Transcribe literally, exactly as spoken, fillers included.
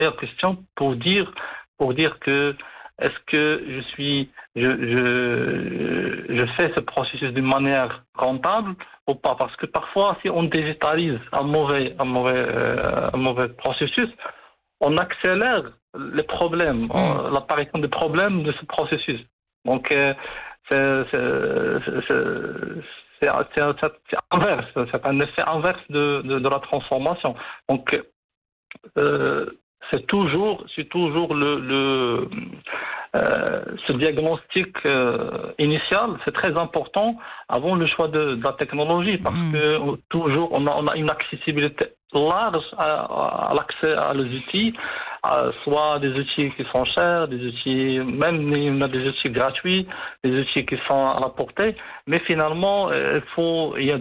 meilleure question pour dire, pour dire que est-ce que je suis, je, je, je fais ce processus d'une manière rentable ou pas? Parce que parfois, si on digitalise un mauvais, un mauvais, euh, un mauvais processus, on accélère les problèmes, Mm. euh, l'apparition des problèmes de ce processus. Donc, euh, c'est, c'est, c'est, c'est, c'est, c'est- c'est inverse, c'est un effet inverse de, de, de la transformation. Donc, euh, c'est toujours, c'est toujours le, le euh, ce diagnostic euh, initial, c'est très important avant le choix de, de la technologie parce Mm. que euh, toujours on a, on a une accessibilité large à, à l'accès à les outils, à soit des outils qui sont chers, des outils, même il y a des outils gratuits, des outils qui sont à la portée, mais finalement, euh, il faut, il y a